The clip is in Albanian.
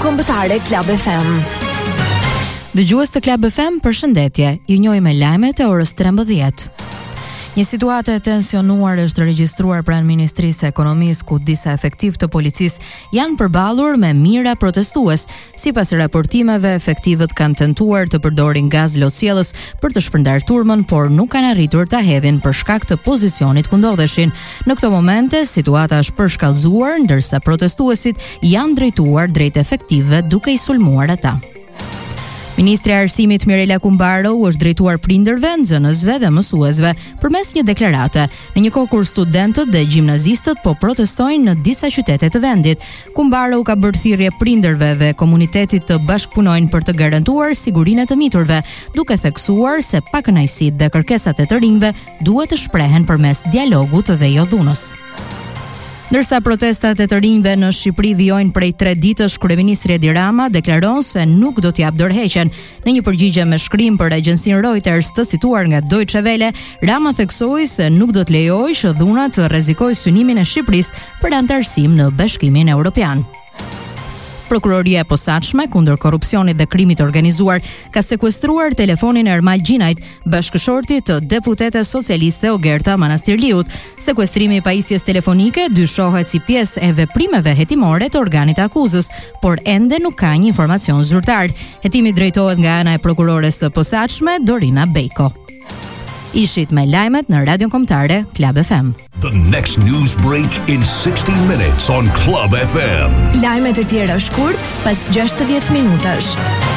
Kombëtare Club FM. Dëgjues të Club FM, përshëndetje. Ju njohim me lajmet e orës 13. Një situatë e tensionuar është regjistruar pranë Ministrisë së Ekonomisë, ku disa efektiv të policisë janë përballur me mijëra protestues. Sipas raportimeve, efektivët kanë tentuar të përdorin gaz lotësjellës për të shpërndarë turmën, por nuk kanë arritur ta hedhin për shkak të pozicionit ku ndodheshin. Në këto momente, situata është përshkallëzuar, ndërsa protestuesit janë drejtuar drejt efektivëve duke i sulmuar ata. Ministri e Arsimit Mirela Kumbaro është drejtuar prindërve, nxënësve dhe mësuesve përmes një deklarate, në një kohë kur studentët dhe gjimnazistët po protestojnë në disa qytete të vendit. Kumbaro ka bërë thirrje prindërve dhe komunitetit të bashkëpunojnë për të garantuar sigurinë e të miturve, duke theksuar se pakënaqësitë dhe kërkesat e të rinjve duhet të shprehen përmes dialogut dhe jo dhunës. Ndërsa protestat e të rinjve në Shqipëri vijojnë prej 3 ditësh, kryeministri Edi Rama deklaron se nuk do t'jap dorëheqjen. Në një përgjigje me shkrim për agjencinë Reuters të cituar nga Deutsche Welle, Rama theksoi se nuk do të lejojë që dhuna të rrezikojë synimin e Shqipërisë për anëtarësim në Bashkimin Evropian. Prokuroria e posaçme kundër korrupsionit dhe krimit organizuar ka sekuestruar telefonin e Ermal Gjinajt, bashkëshortit të deputetes socialiste Ogerta Manastirliut. Sekuestrimi i pajisjes telefonike dyshohet si pjesë e veprimeve hetimore të organit të akuzës, por ende nuk ka një informacion zyrtar. Hetimi drejtohet nga ana e prokurores së posaçme Dorina Bejko. Ishit me lajmet në Radion Kombëtare Club FM. The next news break in 60 minutes on Club FM. Lajmet e tjera shkurt pas 60 minutash.